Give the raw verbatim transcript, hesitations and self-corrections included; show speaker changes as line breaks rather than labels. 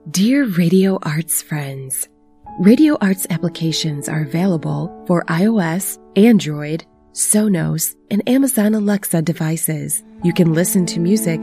Dear Radio Arts friends, Radio Arts applications are available for iOS, Android, Sonos, and Amazon Alexa devices. You can listen to music